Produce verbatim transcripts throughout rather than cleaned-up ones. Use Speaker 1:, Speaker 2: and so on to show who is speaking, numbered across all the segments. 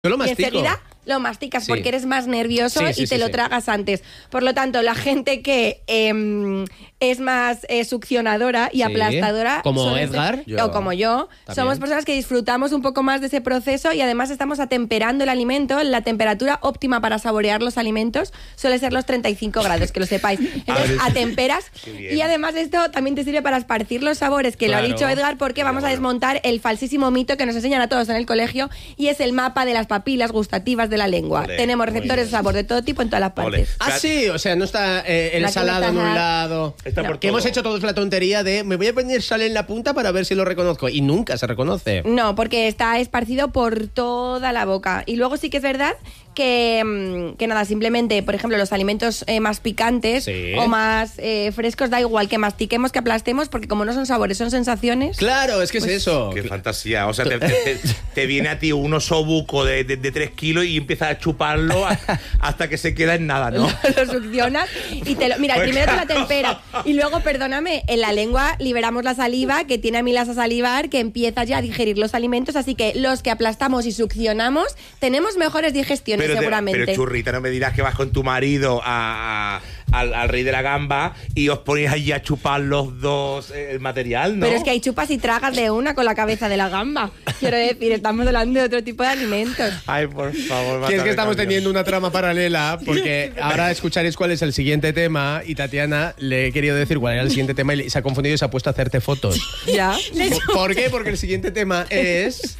Speaker 1: Yo lo mastico.
Speaker 2: Y enseguida lo masticas sí. porque eres más nervioso
Speaker 1: sí,
Speaker 2: y
Speaker 1: sí,
Speaker 2: te
Speaker 1: sí,
Speaker 2: lo
Speaker 1: sí.
Speaker 2: tragas antes. Por lo tanto, la gente que eh, es más eh, succionadora y
Speaker 1: sí.
Speaker 2: aplastadora...
Speaker 1: Como Edgar.
Speaker 2: Ser, yo. O como yo. También. Somos personas que disfrutamos un poco más de ese proceso y además estamos atemperando el alimento. La temperatura óptima para saborear los alimentos suele ser los treinta y cinco grados, que lo sepáis. Entonces, atemperas y además esto también te sirve para esparcir los sabores, que claro. lo ha dicho Edgar, porque vamos a desmontar el falsísimo mito que nos enseñan a todos en el colegio y es el mapa de las papilas gustativas de la lengua. Olé, tenemos receptores de sabor de todo tipo en todas las partes.
Speaker 1: Olé. Ah, sí, o sea, no está eh, el salado en un lado. Está no. Que hemos hecho todos la tontería de me voy a poner sal en la punta para ver si lo reconozco. Y nunca se reconoce.
Speaker 2: No, porque está esparcido por toda la boca. Y luego sí que es verdad que, que nada, simplemente, por ejemplo, los alimentos eh, más picantes sí. o más eh, frescos, da igual que mastiquemos, que aplastemos, porque como no son sabores, son sensaciones.
Speaker 1: Claro, es que pues, es eso.
Speaker 3: Qué fantasía. O sea, te, te, te, te viene a ti un osobuco de, de, de tres kilos y empiezas a chuparlo a, hasta que se queda en nada, ¿no?
Speaker 2: Lo succionas y te lo... Mira, pues primero claro. te la temperas y luego, perdóname, en la lengua liberamos la saliva que tiene amilasa salivar que empieza ya a digerir los alimentos, así que los que aplastamos y succionamos tenemos mejores digestiones.
Speaker 3: Pero,
Speaker 2: seguramente.
Speaker 3: Te, pero churrita, no me dirás que vas con tu marido a, a, al, al rey de la gamba y os ponéis allí a chupar los dos el material, ¿no?
Speaker 2: Pero es que hay chupas y tragas de una con la cabeza de la gamba. Quiero decir, estamos hablando de otro tipo de alimentos.
Speaker 3: Ay, por favor.
Speaker 1: Que es que estamos cambio. teniendo una trama paralela porque ahora escucharéis cuál es el siguiente tema y Tatiana le he querido decir cuál era el siguiente tema y se ha confundido y se ha puesto a hacerte fotos.
Speaker 2: ¿Ya?
Speaker 1: ¿Por qué? Porque el siguiente tema es...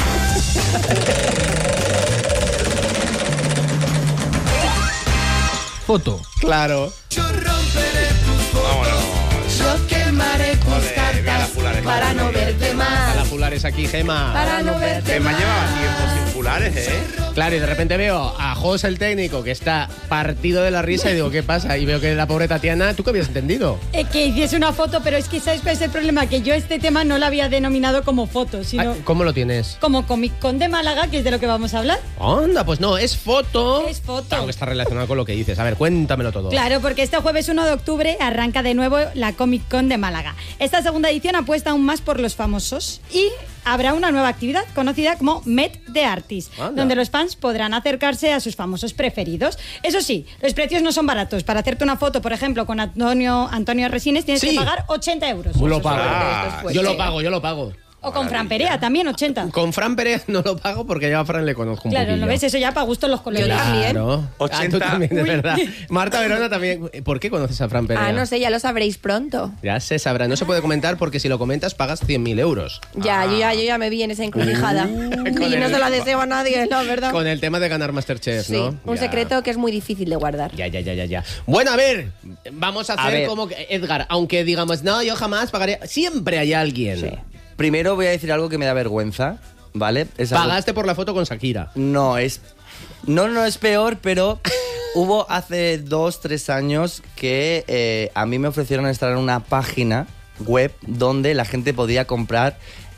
Speaker 1: Foto. Claro.
Speaker 4: Yo romperé tus fotos. Yo quemaré tus cartas para no verte más.
Speaker 1: A la Fulares aquí, Gema.
Speaker 2: Para no verte
Speaker 3: Gema
Speaker 2: más.
Speaker 3: llevaba tiempo sin Fulares, ¿eh?
Speaker 1: Claro, y de repente veo a Jos, el técnico, que está partido de la risa y digo, ¿qué pasa? Y veo que la pobre Tatiana, ¿tú qué habías entendido?
Speaker 5: Eh, que hiciese una foto, pero es que ¿sabes cuál es el problema? Que yo este tema no lo había denominado como foto, sino...
Speaker 1: Ah, ¿cómo lo tienes?
Speaker 5: Como Comic Con de Málaga, que es de lo que vamos a hablar.
Speaker 1: Anda, pues no, es foto.
Speaker 5: Es foto.
Speaker 1: Claro que está relacionado con lo que dices. A ver, cuéntamelo todo.
Speaker 5: Claro, porque este jueves uno de octubre arranca de nuevo la Comic Con de Málaga. Esta segunda edición apuesta aún más por los famosos y habrá una nueva actividad conocida como Met the Artist, Anda. donde los fans podrán acercarse a sus famosos preferidos. Eso sí, los precios no son baratos. Para hacerte una foto, por ejemplo, con Antonio, Antonio Resines, tienes sí. que pagar ochenta euros.
Speaker 1: Yo lo pago. Ah, yo lo pago, yo lo pago.
Speaker 5: O con Fran Perea, también ochenta.
Speaker 1: Con Fran Perea no lo pago porque ya a Fran le conozco un
Speaker 5: claro,
Speaker 1: poquillo.
Speaker 5: ¿no ves? Eso ya para gusto los colegas.
Speaker 2: Yo también.
Speaker 1: Claro.
Speaker 3: ochenta.
Speaker 1: Ah, tú también, de verdad. Marta Verona también. ¿Por qué conoces a Fran Perea?
Speaker 2: Ah, no sé, ya lo sabréis pronto.
Speaker 1: Ya se sabrá. No se puede comentar porque si lo comentas pagas cien mil euros.
Speaker 2: Ya, ah. yo ya, yo ya me vi en esa encrucijada. Uh, y no se la deseo a nadie, ¿no? ¿Verdad?
Speaker 1: Con el tema de ganar Masterchef,
Speaker 2: sí,
Speaker 1: ¿no?
Speaker 2: un
Speaker 1: ya.
Speaker 2: secreto que es muy difícil de guardar.
Speaker 1: Ya, ya, ya, ya, ya. Bueno, a ver, vamos a hacer a como que Edgar, aunque digamos, no, yo jamás pagaré. Siempre hay alguien.
Speaker 6: Sí. Primero voy a decir algo que me da vergüenza, ¿vale? Es algo...
Speaker 1: Pagaste por la foto con Shakira.
Speaker 6: No, es... No, no es peor, pero hubo hace dos, tres años que eh, a mí me ofrecieron estar en una página web donde la gente podía comprar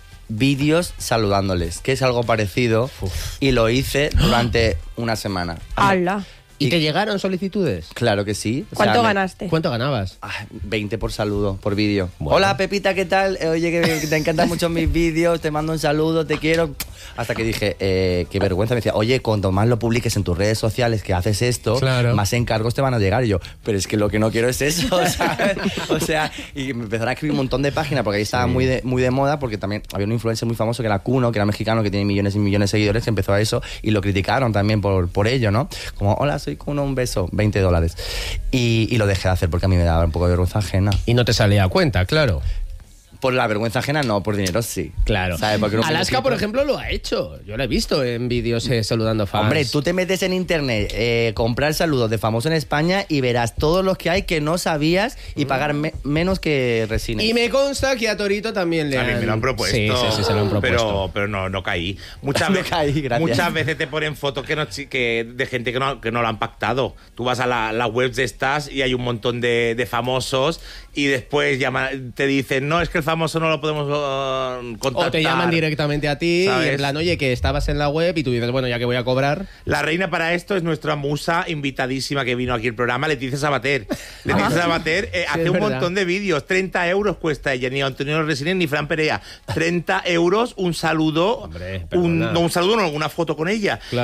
Speaker 6: vídeos saludándoles, que es algo parecido, Uf. y lo hice durante una semana.
Speaker 2: ¡Hala!
Speaker 1: ¿Y te llegaron solicitudes?
Speaker 6: Claro que sí.
Speaker 2: ¿Cuánto
Speaker 6: o sea,
Speaker 2: ganaste?
Speaker 6: Me...
Speaker 1: ¿Cuánto ganabas?
Speaker 6: Ah, veinte por saludo, por vídeo.
Speaker 1: Bueno.
Speaker 6: Hola, Pepita, ¿qué tal? Eh, oye, que, que te encantan mucho mis vídeos, te mando un saludo, te quiero. Hasta que dije, eh, qué vergüenza. Me decía, oye, cuanto más lo publiques en tus redes sociales que haces esto,
Speaker 1: claro.
Speaker 6: más encargos te van a llegar. Y yo, pero es que lo que no quiero es eso, ¿sabes? O sea, y me empezaron a escribir un montón de páginas porque ahí estaba sí. muy, de, muy de moda, porque también había un influencer muy famoso que era Kuno, que era mexicano, que tiene millones y millones de seguidores, que empezó a eso y lo criticaron también por, por ello, ¿no? Como, hola, soy Kuno, un beso. veinte dólares. Y, y lo dejé de hacer porque a mí me daba un poco de vergüenza ajena.
Speaker 1: Y no te salía a cuenta, claro.
Speaker 6: Por la vergüenza ajena no, por dinero sí.
Speaker 1: Claro.
Speaker 6: ¿Sabes? Porque
Speaker 1: Alaska, por ejemplo, lo ha hecho. Yo lo he visto en vídeos eh, saludando fans.
Speaker 6: Hombre, tú te metes en internet, eh, comprar saludos de famosos en España y verás todos los que hay que no sabías y pagar me menos que Resines.
Speaker 1: Y me consta que a Torito también le
Speaker 3: a
Speaker 1: han...
Speaker 3: mí me lo han propuesto.
Speaker 1: Sí, sí, sí, se lo han propuesto.
Speaker 3: Pero, pero no, no caí. Muchas,
Speaker 6: no
Speaker 3: veces,
Speaker 6: caí, gracias.
Speaker 3: muchas veces te ponen fotos que no, que de gente que no, que no lo han pactado. Tú vas a la, la web de estas y hay un montón de, de famosos y después llama, te dicen, no, es que el famoso famoso no lo podemos uh, contactar.
Speaker 1: O te llaman directamente a ti,
Speaker 3: ¿sabes?
Speaker 1: y en plan, oye, que estabas en la web y tú dices, bueno, ya que voy a cobrar.
Speaker 3: La reina para esto es nuestra musa invitadísima que vino aquí al programa, Leticia Sabater. Leticia Sabater eh,
Speaker 1: Sí,
Speaker 3: hace
Speaker 1: es
Speaker 3: un
Speaker 1: verdad.
Speaker 3: montón de vídeos, treinta euros cuesta ella, ni Antonio Resines ni Fran Perea. treinta euros, un saludo,
Speaker 1: Hombre,
Speaker 3: un,
Speaker 1: perdona.
Speaker 3: no un saludo, no, una foto con ella.
Speaker 1: Claro.